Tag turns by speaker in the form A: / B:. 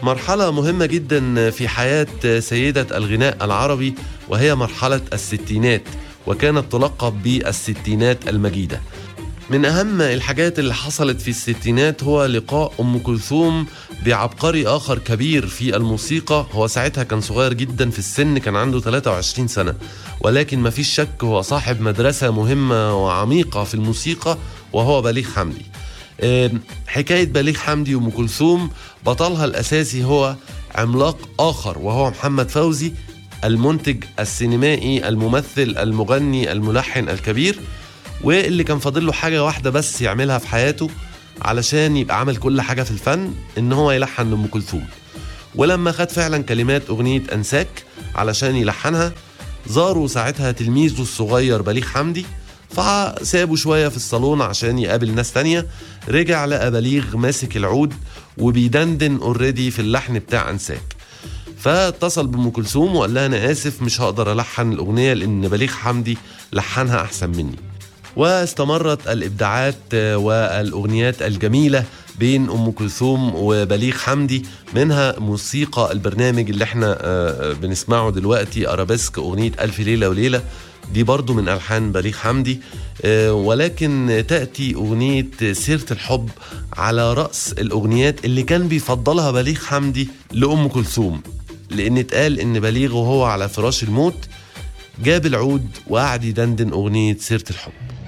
A: مرحلة مهمة جدا في حياة سيدة الغناء العربي، وهي مرحلة الستينات، وكانت تلقب بالستينات المجيدة. من أهم الحاجات اللي حصلت في الستينات هو لقاء أم كلثوم بعبقري آخر كبير في الموسيقى. هو ساعتها كان صغير جدا في السن، كان عنده 23 سنة، ولكن ما فيش شك هو صاحب مدرسة مهمة وعميقة في الموسيقى، وهو بليغ حمدي. حكاية بليغ حمدي وأم كلثوم بطلها الأساسي هو عملاق آخر، وهو محمد فوزي، المنتج السينمائي الممثل المغني الملحن الكبير، واللي كان فاضل له حاجة واحدة بس يعملها في حياته علشان يبقى عمل كل حاجة في الفن، إن هو يلحن لأم كلثوم. ولما خد فعلا كلمات أغنية أنساك علشان يلحنها، زاروا ساعتها تلميذه الصغير بليغ حمدي، فسابوا شوية في الصالون عشان يقابل ناس تانية. رجع لقى بليغ ماسك العود وبيدندن اوريدي في اللحن بتاع أنساك، فاتصل بأم كلثوم وقال لها أنا آسف مش هقدر ألحن الأغنية لأن بليغ حمدي لحنها أحسن مني. واستمرت الإبداعات والأغنيات الجميلة بين أم كلثوم وبليغ حمدي، منها موسيقى البرنامج اللي احنا بنسمعه دلوقتي، أرابيسك، أغنية ألف ليلة وليلة، دي برضو من ألحان بليغ حمدي. ولكن تأتي أغنية سيرة الحب على رأس الأغنيات اللي كان بيفضلها بليغ حمدي لأم كلثوم، لأن اتقال إن بليغ وهو على فراش الموت جاب العود وقعد يدندن أغنية سيرة الحب.